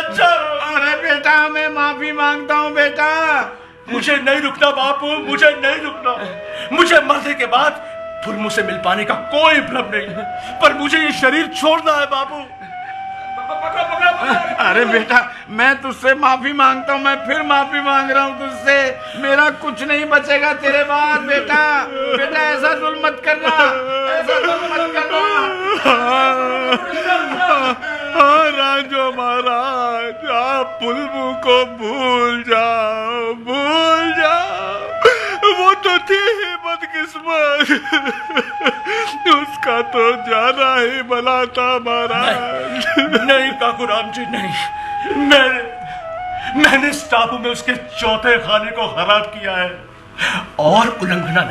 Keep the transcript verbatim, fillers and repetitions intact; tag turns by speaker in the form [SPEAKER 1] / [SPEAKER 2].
[SPEAKER 1] अच्छा।
[SPEAKER 2] अरे बेटा मैं माफी मांगता हूँ बेटा।
[SPEAKER 1] मुझे नहीं रुकना बापू, मुझे नहीं रुकना। मुझे मरने के बाद तुम मुझसे मिल पाने का कोई भ्रम नहीं, पर मुझे ये शरीर छोड़ना है बापू।
[SPEAKER 2] अरे बेटा मैं तुझसे माफी मांगता हूँ, मैं फिर माफी मांग रहा हूँ तुझसे। मेरा कुछ नहीं बचेगा तेरे बाद बेटा। बेटा ऐसा जुल्म मत करना, ऐसा जुल्म मत करना।
[SPEAKER 3] हाँ राजो महाराज, आप बुलबुल को भूल जाओ, भूल जाओ। वो तो थी ही बदकिस्मत, उसका तो जाना ही भला था महाराज।
[SPEAKER 1] नहीं, नहीं काकूराम जी नहीं, मैंने मैंने इस टापू में उसके चौथे खाने को खराब किया है और उल्लंघना नहीं।